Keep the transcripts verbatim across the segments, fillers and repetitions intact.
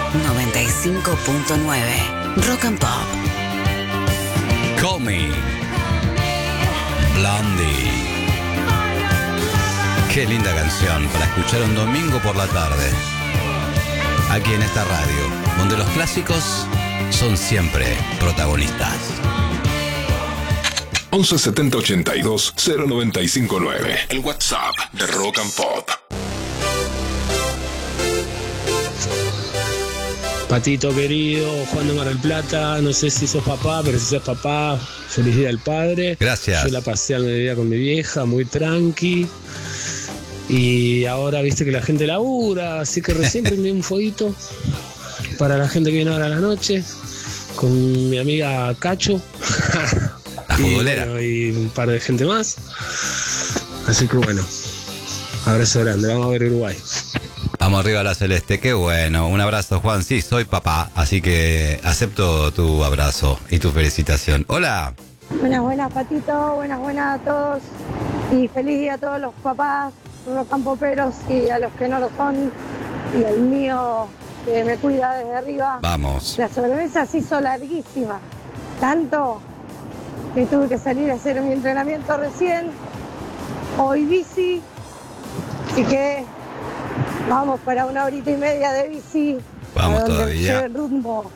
noventa y cinco punto nueve. Rock and Pop. Call Me Blondie. Qué linda canción para escuchar un domingo por la tarde. Aquí en esta radio, donde los clásicos son siempre protagonistas. once setenta ochenta y dos cero noventa y cinco nueve. El WhatsApp de Rock and Pop. Patito querido, Juan de Mar del Plata, no sé si sos papá, pero si sos papá, feliz día del padre. Gracias. Yo la pasé al mediodía con mi vieja, muy tranqui. Y ahora viste que la gente labura, así que recién prendí un fueguito para la gente que viene ahora a la noche, con mi amiga Cacho. La futbolera. Y, bueno, y un par de gente más. Así que bueno, abrazo grande, vamos a ver Uruguay. Vamos arriba a la celeste, qué bueno. Un abrazo, Juan. Sí, soy papá, así que acepto tu abrazo y tu felicitación. Hola. Buenas, buenas, Patito. Buenas, buenas a todos. Y feliz día a todos los papás, los campoperos y a los que no lo son. Y al mío, que me cuida desde arriba. Vamos. La sobremesa se hizo larguísima. Tanto que tuve que salir a hacer mi entrenamiento recién. Hoy bici. Así que vamos para una horita y media de bici. Vamos donde todavía. lleve el rumbo.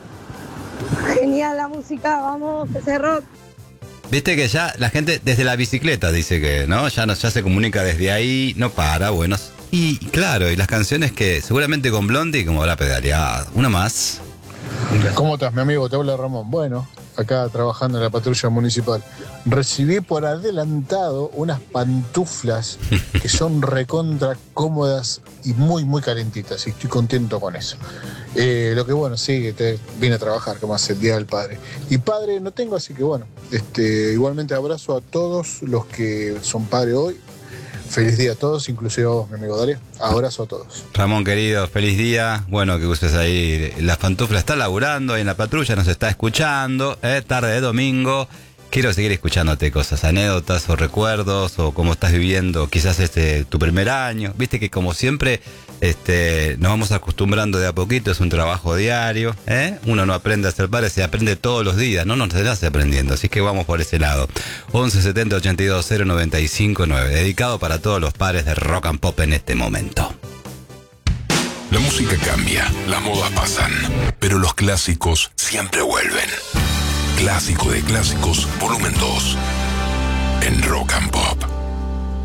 Genial la música, vamos, que se rock. Viste que ya la gente desde la bicicleta dice que, ¿no? Ya, no, ya se comunica desde ahí, no para, bueno. Y claro, y las canciones que seguramente con Blondie, como habrá pedaleado. Una más. ¿Cómo estás, mi amigo? Te habla Ramón. Bueno, acá trabajando en la patrulla municipal. Recibí por adelantado unas pantuflas que son recontra cómodas y muy, muy calentitas. Y estoy contento con eso. Eh, lo que bueno, sí, te vine a trabajar, como hace el Día del Padre. Y padre no tengo, así que bueno, este, igualmente abrazo a todos los que son padres hoy. Feliz día a todos, inclusive a vos, mi amigo Darío. Abrazo a todos. Ramón querido, feliz día. Bueno, que uses ahí las pantuflas. Está laburando ahí en la patrulla, nos está escuchando. ¿eh? Tarde de domingo. Quiero seguir escuchándote cosas, anécdotas o recuerdos o cómo estás viviendo quizás este tu primer año. Viste que como siempre este nos vamos acostumbrando de a poquito, es un trabajo diario. ¿eh? Uno no aprende a ser padre, se aprende todos los días, no nos nace aprendiendo. Así que vamos por ese lado. once setenta ochenta y dos cero noventa y cinco nueve, dedicado para todos los padres de Rock and Pop en este momento. La música cambia, las modas pasan, pero los clásicos siempre vuelven. Clásico de clásicos, volumen dos, en Rock and Pop.